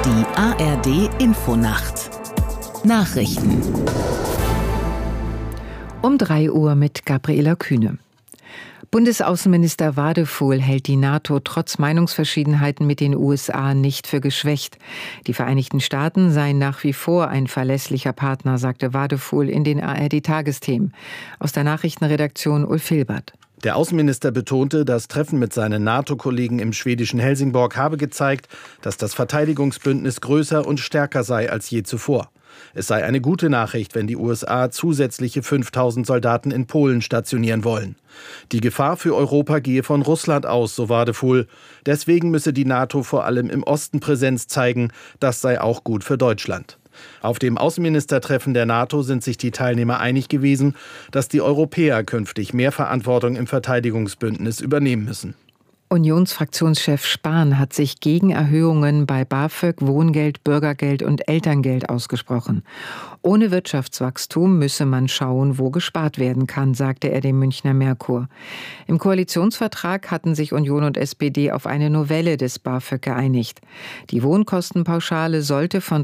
Die ARD-Infonacht Nachrichten Um 3 Uhr mit Gabriela Kühne. Bundesaußenminister Wadefuhl hält die NATO trotz Meinungsverschiedenheiten mit den USA nicht für geschwächt. Die Vereinigten Staaten seien nach wie vor ein verlässlicher Partner, sagte Wadefuhl in den ARD-Tagesthemen. Aus der Nachrichtenredaktion Ulf Hilbert. Der Außenminister betonte, das Treffen mit seinen NATO-Kollegen im schwedischen Helsingborg habe gezeigt, dass das Verteidigungsbündnis größer und stärker sei als je zuvor. Es sei eine gute Nachricht, wenn die USA zusätzliche 5.000 Soldaten in Polen stationieren wollen. Die Gefahr für Europa gehe von Russland aus, so Wadefuhl. Deswegen müsse die NATO vor allem im Osten Präsenz zeigen. Das sei auch gut für Deutschland. Auf dem Außenministertreffen der NATO sind sich die Teilnehmer einig gewesen, dass die Europäer künftig mehr Verantwortung im Verteidigungsbündnis übernehmen müssen. Unionsfraktionschef Spahn hat sich gegen Erhöhungen bei BAföG, Wohngeld, Bürgergeld und Elterngeld ausgesprochen. Ohne Wirtschaftswachstum müsse man schauen, wo gespart werden kann, sagte er dem Münchner Merkur. Im Koalitionsvertrag hatten sich Union und SPD auf eine Novelle des BAföG geeinigt. Die Wohnkostenpauschale sollte von